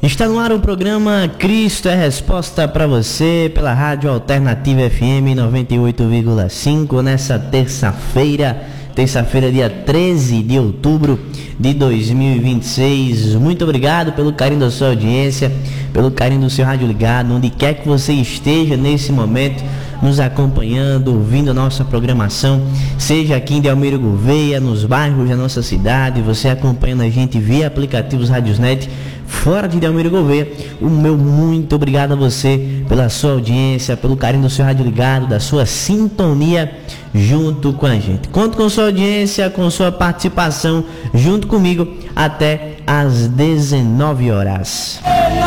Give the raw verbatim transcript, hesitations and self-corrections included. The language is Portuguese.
Está no ar o programa Cristo é Resposta para você pela Rádio Alternativa F M noventa e oito vírgula cinco nessa terça-feira, terça-feira dia treze de outubro de dois mil e vinte e seis. Muito obrigado pelo carinho da sua audiência, pelo carinho do seu rádio ligado, onde quer que você esteja nesse momento, nos acompanhando, ouvindo a nossa programação, seja aqui em Delmiro Gouveia, nos bairros da nossa cidade, você acompanhando a gente via aplicativos Radiosnet, fora de Delmiro Gouveia. O meu muito obrigado a você pela sua audiência, pelo carinho do seu rádio ligado, da sua sintonia junto com a gente. Conto com sua audiência, com sua participação junto comigo até às dezenove horas.